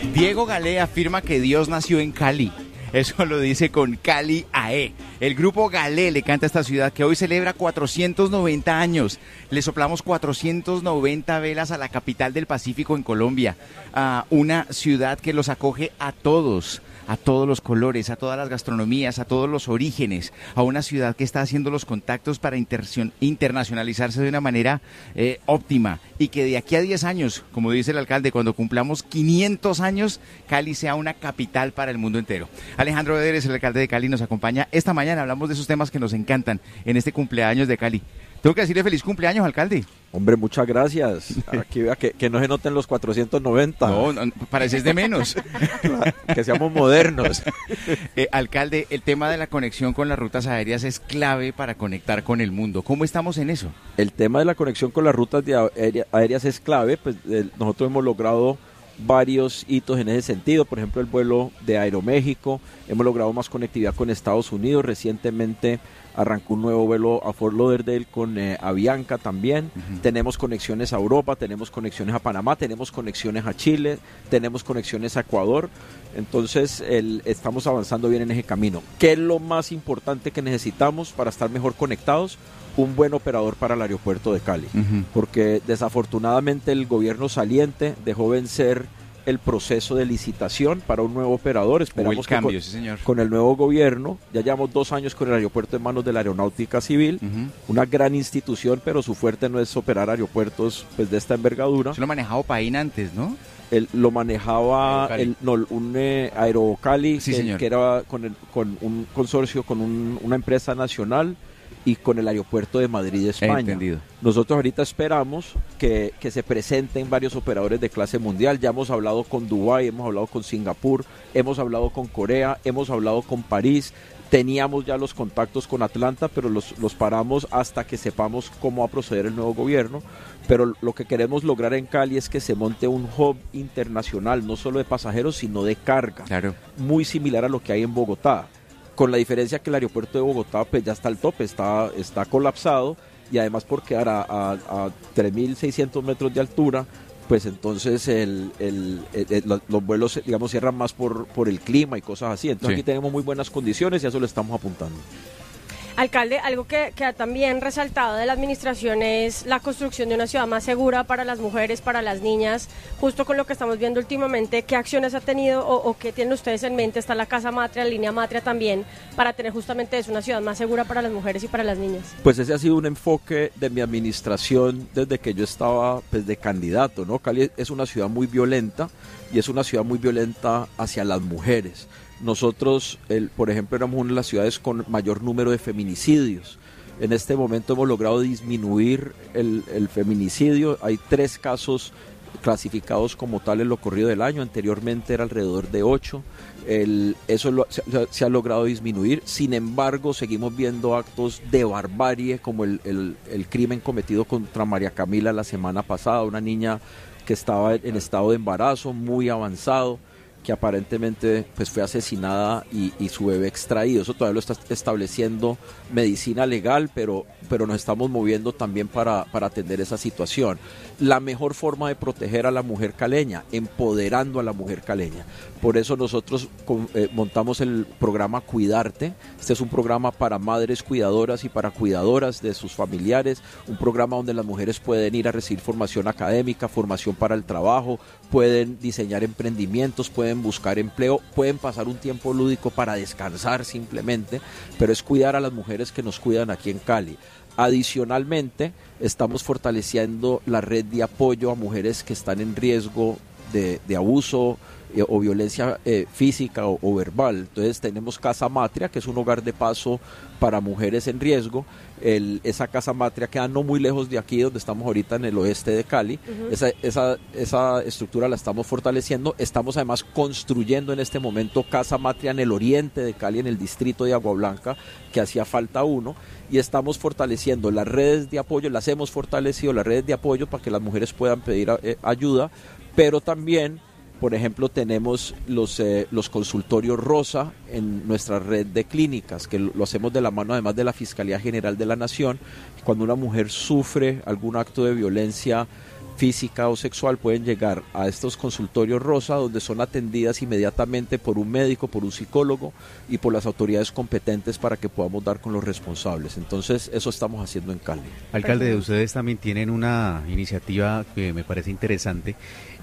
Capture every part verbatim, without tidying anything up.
Diego Galé afirma que Dios nació en Cali. Eso lo dice con Cali A E. El grupo Galé le canta a esta ciudad que hoy celebra cuatrocientos noventa años. Le soplamos cuatrocientas noventa velas a la capital del Pacífico en Colombia. A una ciudad que los acoge a todos, a todos los colores, a todas las gastronomías, a todos los orígenes. A una ciudad que está haciendo los contactos para internacionalizarse de una manera eh, óptima. Y que de aquí a diez años, como dice el alcalde, cuando cumplamos quinientos años, Cali sea una capital para el mundo entero. Alejandro Ederes, el alcalde de Cali, nos acompaña esta mañana. Hablamos de esos temas que nos encantan en este cumpleaños de Cali. Tengo que decirle feliz cumpleaños, alcalde. Hombre, muchas gracias. Aquí vea que, que no se noten los cuatrocientos noventa. No, no pareces de menos. Que seamos modernos. Eh, alcalde, el tema de la conexión con las rutas aéreas es clave para conectar con el mundo. ¿Cómo estamos en eso? El tema de la conexión con las rutas de aérea, aéreas es clave. Pues eh, nosotros hemos logrado varios hitos en ese sentido, por ejemplo el vuelo de Aeroméxico, hemos logrado más conectividad con Estados Unidos, recientemente arrancó un nuevo vuelo a Fort Lauderdale con eh, Avianca también, uh-huh. Tenemos conexiones a Europa, tenemos conexiones a Panamá, tenemos conexiones a Chile, tenemos conexiones a Ecuador, entonces el, estamos avanzando bien en ese camino. ¿Qué es lo más importante que necesitamos para estar mejor conectados? Un buen operador para el aeropuerto de Cali, uh-huh. Porque desafortunadamente el gobierno saliente dejó vencer el proceso de licitación para un nuevo operador. Esperamos el cambio, que con, sí, señor. con el nuevo gobierno, ya llevamos dos años con el aeropuerto en manos de la Aeronáutica Civil, uh-huh. Una gran institución, pero su fuerte no es operar aeropuertos pues, de esta envergadura. Se lo manejaba Paín antes, ¿no? Él lo manejaba el, no, un eh, Aerocali, sí, que, señor. que era con, el, con un consorcio, con un, una empresa nacional, y con el aeropuerto de Madrid, España. Entendido. Nosotros ahorita esperamos que, que se presenten varios operadores de clase mundial. Ya hemos hablado con Dubái, hemos hablado con Singapur, hemos hablado con Corea, hemos hablado con París. Teníamos ya los contactos con Atlanta, pero los, los paramos hasta que sepamos cómo va a proceder el nuevo gobierno. Pero lo que queremos lograr en Cali es que se monte un hub internacional, no solo de pasajeros, sino de carga. Claro. Muy similar a lo que hay en Bogotá. Con la diferencia que el aeropuerto de Bogotá pues ya está al tope, está, está colapsado, y además por quedar a, a, a tres mil seiscientos metros de altura, pues entonces el, el, el, el, los vuelos digamos cierran más por, por el clima y cosas así. Entonces sí. Aquí tenemos muy buenas condiciones y a eso le estamos apuntando. Alcalde, algo que, que ha también resaltado de la administración es la construcción de una ciudad más segura para las mujeres, para las niñas, justo con lo que estamos viendo últimamente. ¿Qué acciones ha tenido o, o qué tienen ustedes en mente? Está la Casa Matria, la Línea Matria también, para tener justamente eso, una ciudad más segura para las mujeres y para las niñas. Pues ese ha sido un enfoque de mi administración desde que yo estaba pues, de candidato, ¿no? Cali es una ciudad muy violenta y es una ciudad muy violenta hacia las mujeres. Nosotros, el, por ejemplo, éramos una de las ciudades con mayor número de feminicidios. En este momento hemos logrado disminuir el, el feminicidio. Hay tres casos clasificados como tal en lo corrido del año. Anteriormente era alrededor de ocho. El, eso lo, se, se ha logrado disminuir. Sin embargo, seguimos viendo actos de barbarie como el, el, el crimen cometido contra María Camila la semana pasada, una niña que estaba en estado de embarazo muy avanzado, que aparentemente pues fue asesinada y, y su bebé extraído. Eso todavía lo está estableciendo medicina legal, pero, pero nos estamos moviendo también para, para atender esa situación. La mejor forma de proteger a la mujer caleña, empoderando a la mujer caleña. Por eso nosotros con, eh, montamos el programa Cuidarte. Este es un programa para madres cuidadoras y para cuidadoras de sus familiares, un programa donde las mujeres pueden ir a recibir formación académica, formación para el trabajo, pueden diseñar emprendimientos, pueden buscar empleo, pueden pasar un tiempo lúdico para descansar simplemente, pero es cuidar a las mujeres que nos cuidan aquí en Cali. Adicionalmente, estamos fortaleciendo la red de apoyo a mujeres que están en riesgo de, de abuso eh, o violencia eh, física o, o verbal. Entonces tenemos Casa Matria, que es un hogar de paso para mujeres en riesgo. El, esa Casa Matria queda no muy lejos de aquí, donde estamos ahorita en el oeste de Cali. Uh-huh. esa, esa, esa estructura la estamos fortaleciendo. Estamos además construyendo en este momento Casa Matria en el oriente de Cali, en el distrito de Agua Blanca, que hacía falta uno, y estamos fortaleciendo las redes de apoyo, las hemos fortalecido, las redes de apoyo para que las mujeres puedan pedir eh, ayuda, pero también, por ejemplo, tenemos los, eh, los consultorios Rosa en nuestra red de clínicas, que lo hacemos de la mano además de la Fiscalía General de la Nación. Cuando una mujer sufre algún acto de violencia física o sexual pueden llegar a estos consultorios rosa, donde son atendidas inmediatamente por un médico, por un psicólogo y por las autoridades competentes para que podamos dar con los responsables. Entonces eso estamos haciendo en Cali. Alcalde, ustedes también tienen una iniciativa que me parece interesante,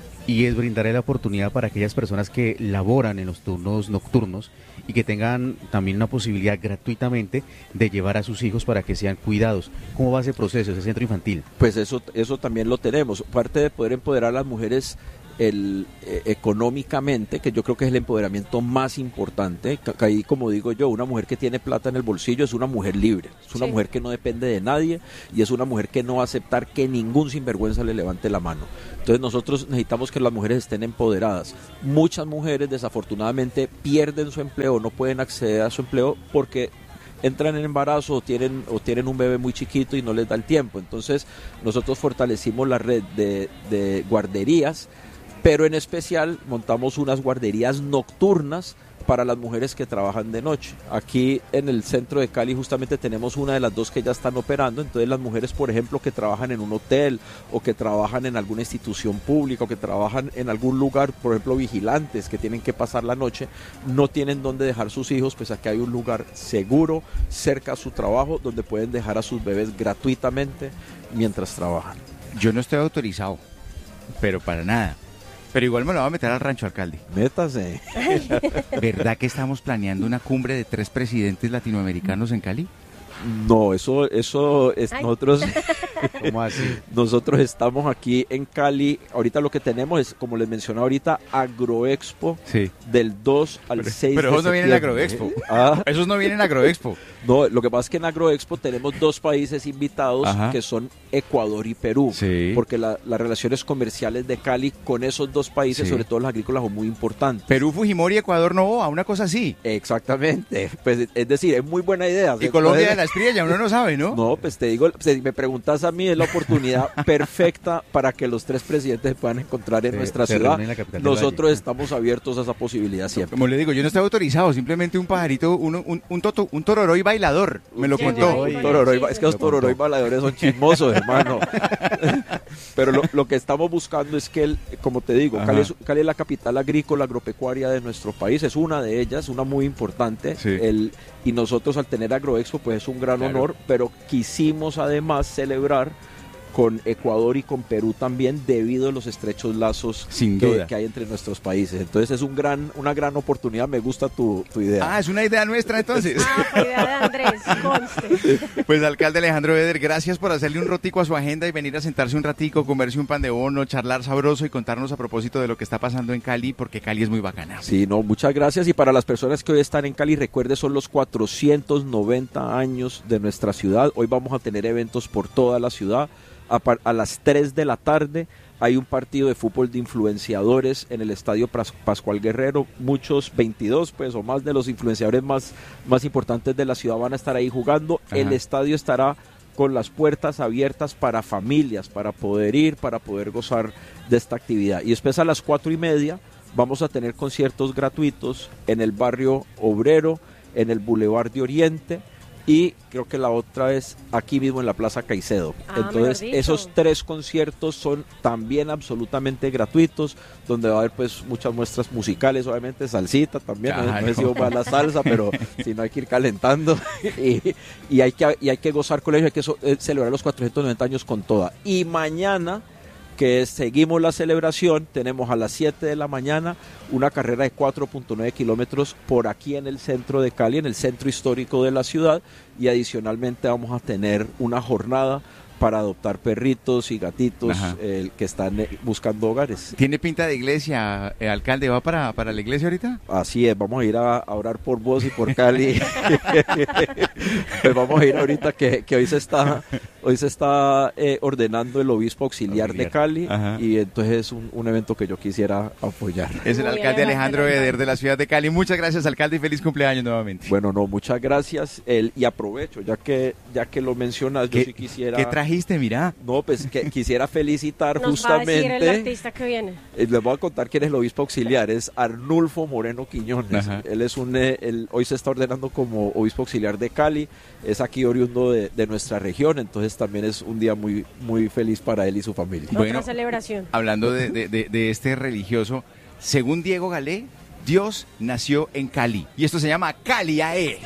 y es brindarle la oportunidad para aquellas personas que laboran en los turnos nocturnos y que tengan también una posibilidad gratuitamente de llevar a sus hijos para que sean cuidados. ¿Cómo va ese proceso, ese centro infantil? Pues eso, eso también lo tenemos. Parte de poder empoderar a las mujeres el, eh, económicamente, que yo creo que es el empoderamiento más importante. Ahí, como digo yo, una mujer que tiene plata en el bolsillo es una mujer libre, es una sí. mujer que no depende de nadie y es una mujer que no va a aceptar que ningún sinvergüenza le levante la mano. Entonces nosotros necesitamos que las mujeres estén empoderadas. Muchas mujeres desafortunadamente pierden su empleo, no pueden acceder a su empleo porque entran en embarazo o tienen, o tienen un bebé muy chiquito y no les da el tiempo. Entonces nosotros fortalecimos la red de, de guarderías, pero en especial montamos unas guarderías nocturnas para las mujeres que trabajan de noche. Aquí en el centro de Cali justamente tenemos una de las dos que ya están operando. Entonces las mujeres, por ejemplo, que trabajan en un hotel o que trabajan en alguna institución pública o que trabajan en algún lugar, por ejemplo vigilantes que tienen que pasar la noche, no tienen dónde dejar sus hijos, pues aquí hay un lugar seguro cerca a su trabajo donde pueden dejar a sus bebés gratuitamente mientras trabajan. Yo no estoy autorizado, pero para nada. Pero igual me lo va a meter al rancho, alcalde. Métase. ¿Verdad que estamos planeando una cumbre de tres presidentes latinoamericanos en Cali? No, eso, eso es Ay. nosotros. ¿Cómo así? Nosotros estamos aquí en Cali. Ahorita lo que tenemos es, como les mencioné ahorita, Agroexpo Sí. del dos al Pero, seis pero de esos no vienen en Agroexpo. Ah, Esos no vienen en Agroexpo. no, lo que pasa es que en Agroexpo tenemos dos países invitados Ajá. que son Ecuador y Perú. Sí. Porque la- las relaciones comerciales de Cali con esos dos países, Sí. sobre todo las agrícolas, son muy importantes. Perú, Fujimori y Ecuador no, a una cosa así. Exactamente. Pues, es decir, es muy buena idea. Y Se Colombia puede- de la Espriella, uno no sabe, ¿no? No, pues te digo, si me preguntas a mí, es la oportunidad perfecta para que los tres presidentes se puedan encontrar en Se- nuestra se ciudad. reúnen en la capital del Nosotros Valle. estamos abiertos a esa posibilidad siempre. Como le digo, yo no estoy autorizado, simplemente un pajarito, uno, un, un, toto, un tororoy bailador, me lo Llegó contó. ahí con Tororoy- el chisme. es que los Lo contó. tororoy bailadores son chismosos, hermano. Pero lo, lo que estamos buscando es que, el, como te digo, Ajá. Cali es, Cali es la capital agrícola, agropecuaria de nuestro país, es una de ellas, una muy importante. Sí. El, y nosotros al tener Agroexpo, pues es un gran Claro. honor, pero quisimos además celebrar con Ecuador y con Perú también debido a los estrechos lazos Sin que, duda. que hay entre nuestros países. Entonces es un gran, una gran oportunidad, me gusta tu, tu idea. Ah, es una idea nuestra entonces. Ah, fue idea de Andrés, conste. Pues alcalde Alejandro Eder, gracias por hacerle un rotico a su agenda y venir a sentarse un ratico, comerse un pan de bono, charlar sabroso y contarnos a propósito de lo que está pasando en Cali, porque Cali es muy bacana. Sí, no, muchas gracias. Y para las personas que hoy están en Cali, recuerde, son los cuatrocientos noventa años de nuestra ciudad. Hoy vamos a tener eventos por toda la ciudad. A, par- a las tres de la tarde hay un partido de fútbol de influenciadores en el Estadio Pras- Pascual Guerrero. Muchos, veintidós pues o más de los influenciadores más, más importantes de la ciudad van a estar ahí jugando. Ajá. El estadio estará con las puertas abiertas para familias, para poder ir, para poder gozar de esta actividad. Y después a las cuatro y media vamos a tener conciertos gratuitos en el barrio Obrero, en el Boulevard de Oriente, y creo que la otra es aquí mismo en la Plaza Caicedo. Ah, mejor Entonces dicho. esos tres conciertos son también absolutamente gratuitos, donde va a haber pues muchas muestras musicales, obviamente salsita también, no- Claro. no he sido para la salsa, pero si no hay que ir calentando y, y hay que y hay que gozar con ello, hay que so- eh, celebrar los cuatrocientos noventa años con toda. Y mañana, que seguimos la celebración, tenemos a las siete de la mañana una carrera de cuatro punto nueve kilómetros por aquí en el centro de Cali, en el centro histórico de la ciudad, y adicionalmente vamos a tener una jornada para adoptar perritos y gatitos Ajá. eh, que están eh, buscando hogares. ¿Tiene pinta de iglesia, eh, alcalde? ¿Va para, para la iglesia ahorita? Así es, vamos a ir a, a orar por vos y por Cali. Pues vamos a ir ahorita que, que hoy se está hoy se está eh, ordenando el obispo auxiliar, Auxiliar. de Cali. Ajá. Y entonces es un, un evento que yo quisiera apoyar. Es el Muy alcalde bien, Alejandro alcalde. Eder de la ciudad de Cali. Muchas gracias, alcalde, y feliz cumpleaños nuevamente. Bueno, no, muchas gracias. El, y aprovecho, ya que ya que lo mencionas, yo ¿Qué- sí quisiera... ¿Qué trajiste? Mira. No, pues que quisiera felicitar Nos va a decir el justamente... artista que viene. Eh, Les voy a contar quién es el obispo auxiliar, es Arnulfo Moreno Quiñones. Ajá. Él es un, eh, él hoy se está ordenando como obispo auxiliar de Cali, es aquí oriundo de, de nuestra región, entonces también es un día muy, muy feliz para él y su familia. Bueno, Otra celebración. Hablando de, de, de, de este religioso, según Diego Galé, Dios nació en Cali y esto se llama Cali A E.